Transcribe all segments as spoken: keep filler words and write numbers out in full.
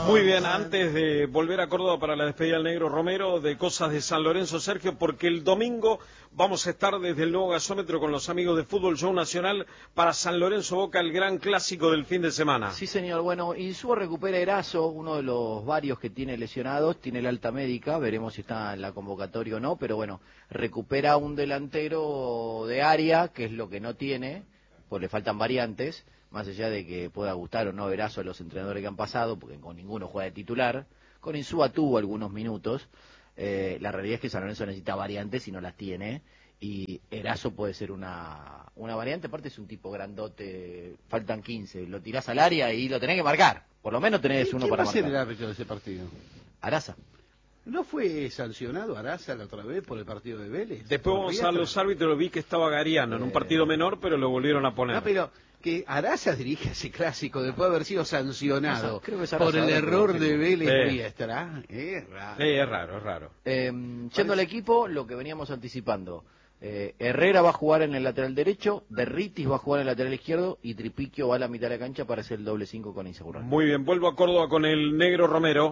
Muy bien, antes de volver a Córdoba para la despedida del Negro Romero, de cosas de San Lorenzo, Sergio, porque el domingo vamos a estar desde el nuevo gasómetro con los amigos de Fútbol Show Nacional para San Lorenzo Boca, el gran clásico del fin de semana. Sí, señor. Bueno, Insúa recupera a Erazo, uno de los varios que tiene lesionados, tiene la alta médica, veremos si está en la convocatoria o no, pero bueno, recupera un delantero de área, que es lo que no tiene, pues le faltan variantes, más allá de que pueda gustar o no Erazo a los entrenadores que han pasado, porque con ninguno juega de titular. Con Insúa tuvo algunos minutos. Eh, la realidad es que San Lorenzo necesita variantes y no las tiene, y Erazo puede ser una, una variante. Aparte es un tipo grandote, faltan quince, lo tirás al área y lo tenés que marcar, por lo menos tenés uno para marcar. ¿Quién va a ser el árbitro de ese partido? Araza. ¿No fue sancionado Araza la otra vez por el partido de Vélez? Después vamos a los árbitros, vi que estaba Gariano en un partido menor, pero lo volvieron a poner. No, pero que Araza dirige ese clásico después de haber sido sancionado Creo que es por el error de Vélez Sí. Riestra. Es raro. Sí, es raro, es raro. Eh, yendo al equipo, lo que veníamos anticipando. Eh, Herrera va a jugar en el lateral derecho, Berritis va a jugar en el lateral izquierdo y Tripiquio va a la mitad de la cancha para hacer el doble cinco con Insaurralde. Muy bien, vuelvo a Córdoba con el Negro Romero.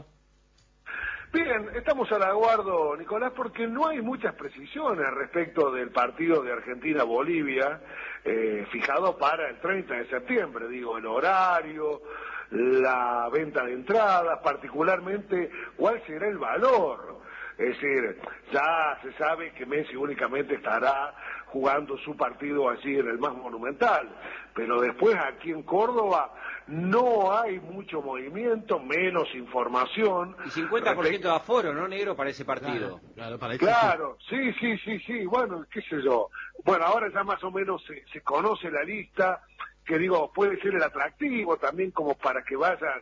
Bien, estamos al aguardo, Nicolás, porque no hay muchas precisiones respecto del partido de Argentina-Bolivia, eh, fijado para el treinta de septiembre, digo, el horario, la venta de entradas, particularmente cuál será el valor. Es decir, ya se sabe que Messi únicamente estará jugando su partido allí en el más monumental, pero después aquí en Córdoba no hay mucho movimiento, menos información. Y cincuenta por ciento de aforo, ¿no, Negro, para ese partido? Claro, claro, para Claro, sí, sí, sí, sí, bueno, qué sé yo. Bueno, ahora ya más o menos se, se conoce la lista, que digo, puede ser el atractivo también como para que vayan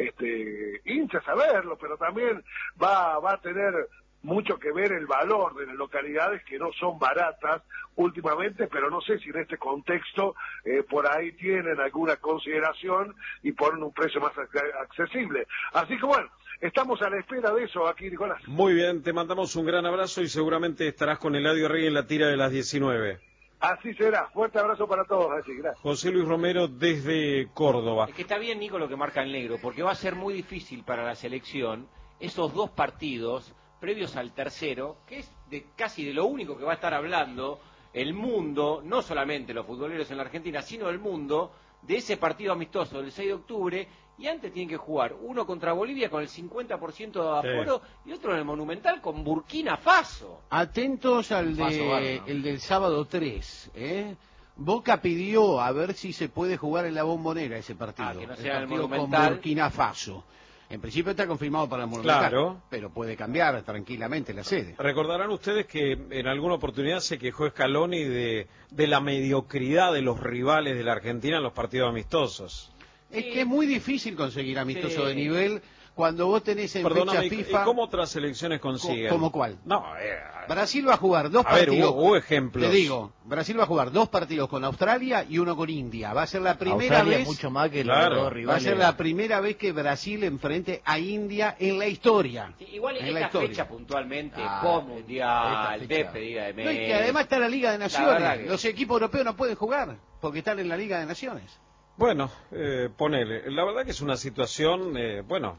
este, hinchas a verlo, pero también va, va a tener mucho que ver el valor de las localidades que no son baratas últimamente, pero no sé si en este contexto eh, por ahí tienen alguna consideración y ponen un precio más accesible. Así que bueno, estamos a la espera de eso aquí, Nicolás. Muy bien, te mandamos un gran abrazo y seguramente estarás con Eladio Rey en la tira de las diecinueve. Así será. Fuerte abrazo para todos. Así, gracias. José Luis Romero desde Córdoba. Es que está bien, Nico, lo que marca el Negro, porque va a ser muy difícil para la selección esos dos partidos previos al tercero, que es de casi de lo único que va a estar hablando el mundo, no solamente los futboleros en la Argentina, sino el mundo, de ese partido amistoso del seis de octubre, y antes tienen que jugar uno contra Bolivia con el cincuenta por ciento de aforo, sí, y otro en el Monumental con Burkina Faso. Atentos al Faso de, bárbaro. el del sábado tres, ¿eh? Boca pidió a ver si se puede jugar en la Bombonera ese partido, Ah, que no sea el el partido con Monumental. Burkina Faso. En principio está confirmado para el Monumental, Claro. pero puede cambiar tranquilamente la sede. Recordarán ustedes que en alguna oportunidad se quejó Scaloni de, de la mediocridad de los rivales de la Argentina en los partidos amistosos. Es Sí. que es muy difícil conseguir amistoso Sí. de nivel cuando vos tenés en Perdóname, fecha ¿y FIFA... cómo otras selecciones consiguen? Co- ¿Cómo cuál? No, eh, Brasil va a jugar dos a ver, partidos. hubo, hubo ejemplos. Te digo, Brasil va a jugar dos partidos con Australia y uno con India. Va a ser la primera Australia vez... mucho más que Claro. los dos Va a rivales. ser la primera vez que Brasil enfrente a India en la historia. Sí, igual en esta la historia. fecha puntualmente, Ah, post esta mundial, fecha. despedida de No, y Messi. que además está la Liga de La Naciones. verdad que- Los equipos europeos no pueden jugar porque están en la Liga de Naciones. Bueno, eh, ponele. La verdad que es una situación, eh, bueno,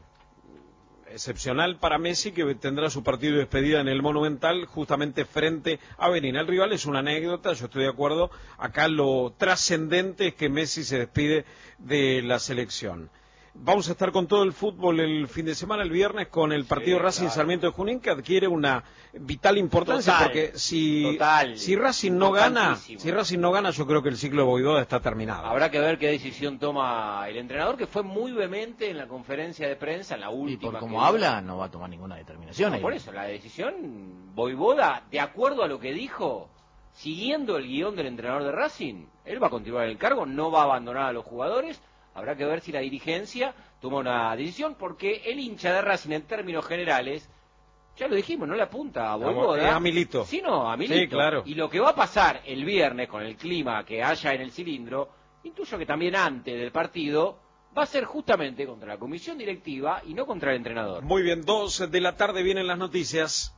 excepcional para Messi, que tendrá su partido de despedida en el Monumental justamente frente a Benín. El rival es una anécdota, yo estoy de acuerdo. Acá lo trascendente es que Messi se despide de la selección. Vamos a estar con todo el fútbol el fin de semana, el viernes, con el partido Sí, Racing claro. Sarmiento de Junín, que adquiere una vital importancia, Total, porque si, total, si Racing no gana, importantísimo. si Racing no gana, yo creo que el ciclo de Boivoda está terminado. Habrá que ver qué decisión toma el entrenador, que fue muy vehemente en la conferencia de prensa, en la Y última. por que como dio. habla, no va a tomar ninguna determinación. No, ahí. por eso, la decisión, Boivoda, de acuerdo a lo que dijo, siguiendo el guión del entrenador de Racing, él va a continuar en el cargo, no va a abandonar a los jugadores. Habrá que ver si la dirigencia toma una decisión, porque el hincha de Racing, en términos generales, ya lo dijimos, no le apunta a Boivoda. Es a Milito. Sí, no, a Milito. Sí, claro. Y lo que va a pasar el viernes con el clima que haya en el cilindro, intuyo que también antes del partido, va a ser justamente contra la comisión directiva y no contra el entrenador. Muy bien, dos de la tarde vienen las noticias.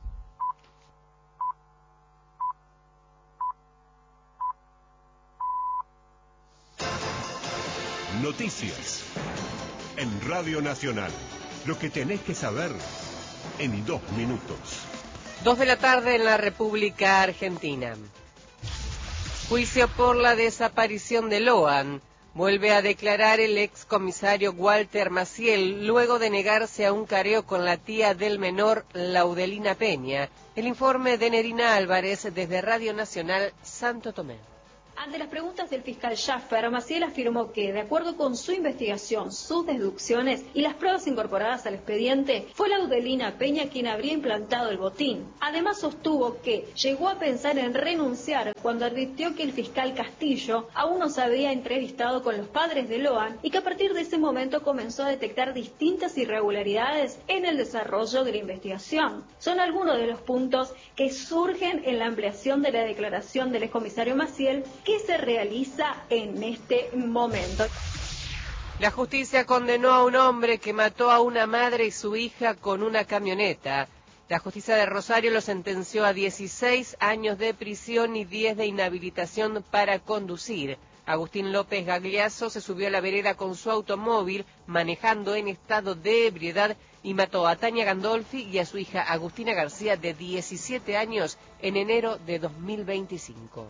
Noticias en Radio Nacional. Lo que tenés que saber en dos minutos. Dos de la tarde en la República Argentina. Juicio por la desaparición de Loan. Vuelve a declarar el excomisario Walter Maciel luego de negarse a un careo con la tía del menor, Laudelina Peña. El informe de Nerina Álvarez desde Radio Nacional Santo Tomé. Ante las preguntas del fiscal Schaffer, Maciel afirmó que, de acuerdo con su investigación, sus deducciones y las pruebas incorporadas al expediente, fue Laudelina Peña quien habría implantado el botín. Además, sostuvo que llegó a pensar en renunciar cuando advirtió que el fiscal Castillo aún no se había entrevistado con los padres de Loan y que a partir de ese momento comenzó a detectar distintas irregularidades en el desarrollo de la investigación. Son algunos de los puntos que surgen en la ampliación de la declaración del excomisario Maciel, que se realiza en este momento. La justicia condenó a un hombre que mató a una madre y su hija con una camioneta. La justicia de Rosario lo sentenció a dieciséis años de prisión y diez de inhabilitación para conducir. Agustín López Gagliasso se subió a la vereda con su automóvil manejando en estado de ebriedad y mató a Tania Gandolfi y a su hija Agustina García de diecisiete años en enero de dos mil veinticinco.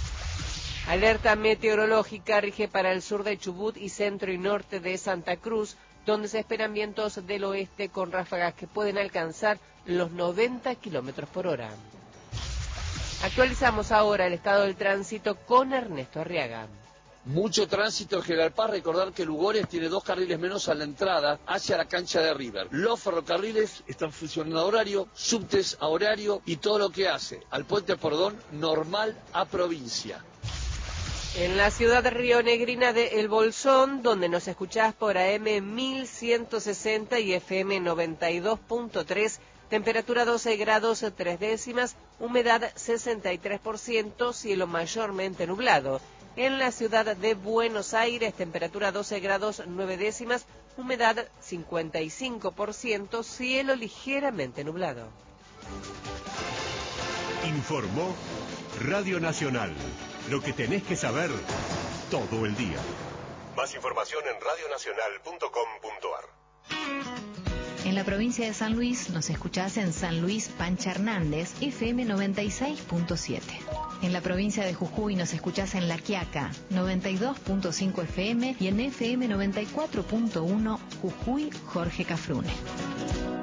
Alerta meteorológica rige para el sur de Chubut y centro y norte de Santa Cruz, donde se esperan vientos del oeste con ráfagas que pueden alcanzar los noventa kilómetros por hora. Actualizamos ahora el estado del tránsito con Ernesto Arriaga. Mucho tránsito en General Paz. Recordar que Lugones tiene dos carriles menos a la entrada hacia la cancha de River. Los ferrocarriles están funcionando a horario, subtes a horario y todo lo que hace al puente Pordón normal a provincia. En la ciudad rionegrina de El Bolsón, donde nos escuchás por A M mil ciento sesenta y F M noventa y dos punto tres, temperatura doce grados tres décimas, humedad sesenta y tres por ciento, cielo mayormente nublado. En la ciudad de Buenos Aires, temperatura doce grados nueve décimas, humedad cincuenta y cinco por ciento, cielo ligeramente nublado. Informó Radio Nacional. Lo que tenés que saber todo el día. Más información en radio nacional punto com punto a r. En la provincia de San Luis nos escuchás en San Luis Pancha Hernández, F M noventa y seis punto siete. En la provincia de Jujuy nos escuchás en La Quiaca, noventa y dos punto cinco F M y en F M noventa y cuatro punto uno Jujuy Jorge Cafrune.